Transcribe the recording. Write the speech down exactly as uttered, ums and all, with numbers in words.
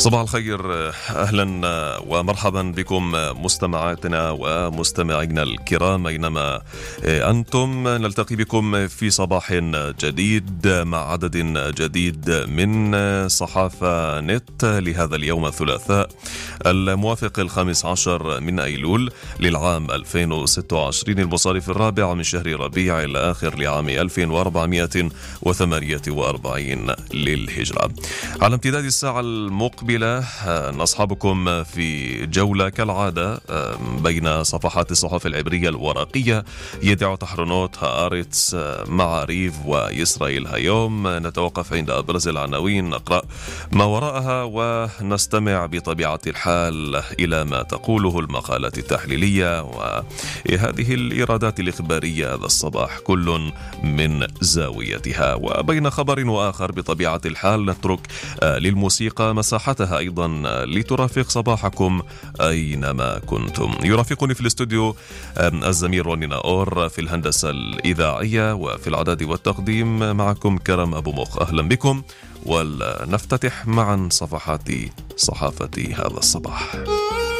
صباح الخير، أهلا ومرحبا بكم مستمعاتنا ومستمعينا الكرام أينما أنتم. نلتقي بكم في صباح جديد مع عدد جديد من صحافة نت لهذا اليوم الثلاثاء الموافق الخامس عشر من أيلول للعام ألفين وستة وعشرين المصادف الرابع من شهر ربيع الآخر لعام ألف وأربعمائة وثمانية وأربعين للهجرة. على امتداد الساعة المقبلة نصحبكم في جولة كالعادة بين صفحات الصحف العبرية الورقية، يدع تحرنوت، هآرتس، معاريف وإسرائيل هيوم. نتوقف عند أبرز العناوين، نقرأ ما وراءها ونستمع بطبيعة الحال إلى ما تقوله المقالات التحليلية وهذه الإيرادات الإخبارية هذا الصباح كل من زاويتها. وبين خبر وآخر بطبيعة الحال نترك للموسيقى مساحتها أيضا لترافق صباحكم أينما كنتم. يرافقني في الاستوديو الزميل روني ناور، في الهندسة الإذاعية وفي الإعداد والتقديم معكم كرم أبو مخ. أهلا بكم، ولنفتتح معا صفحات صحافة هذا الصباح.